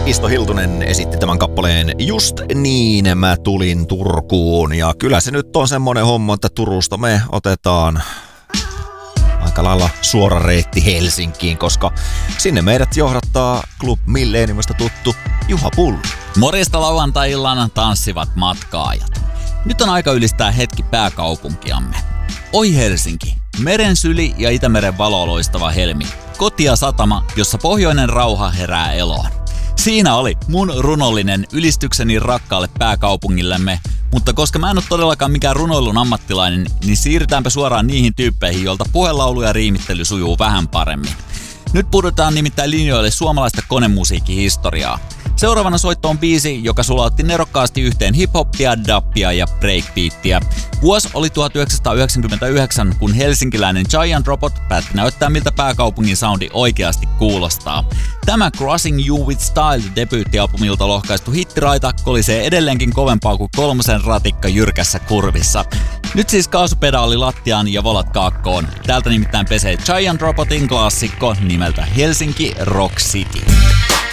Isto Hiltunen esitti tämän kappaleen Just niin mä tulin Turkuun. Ja kyllä se nyt on semmonen homma, että Turusta me otetaan aika lailla suora reitti Helsinkiin, koska sinne meidät johdattaa Club Millenniumista tuttu Juha Pullo. Morjesta lauantai-illan tanssivat matkaajat. Nyt on aika ylistää hetki pääkaupunkiamme. Oi Helsinki, meren syli ja Itämeren valo loistava helmi. Koti ja satama, jossa pohjoinen rauha herää eloon. Siinä oli mun runollinen ylistykseni rakkaalle pääkaupungillemme, mutta koska mä en ole todellakaan mikään runoilun ammattilainen, niin siirrytäänpä suoraan niihin tyyppeihin, joilta puhelaulu ja riimittely sujuu vähän paremmin. Nyt pudotaan nimittäin linjoille suomalaista konemusiikkihistoriaa. Seuraavana soitto on biisi, joka sulautti nerokkaasti yhteen hip-hoppia, dappia ja breakbeattia. Vuosi oli 1999, kun helsinkiläinen Giant Robot päätti näyttää, miltä pääkaupungin soundi oikeasti kuulostaa. Tämä Crossing You With Style -debyyttialbumilta lohkaistu hittiraita kolisee edelleenkin kovempaa kuin kolmosen ratikka jyrkässä kurvissa. Nyt siis kaasupedaali lattiaan ja volat kaakkoon. Täältä nimittäin pesee Giant Robotin klassikko nimeltä Helsinki Rock City.